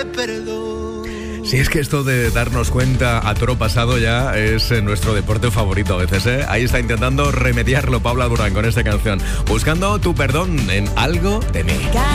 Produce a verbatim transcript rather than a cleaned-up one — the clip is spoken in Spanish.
de perdón. Si es que esto de darnos cuenta a toro pasado ya es eh, nuestro deporte favorito a veces, ¿eh? Ahí está intentando remediarlo Paula Alborán con esta canción, buscando tu perdón en Algo de mí.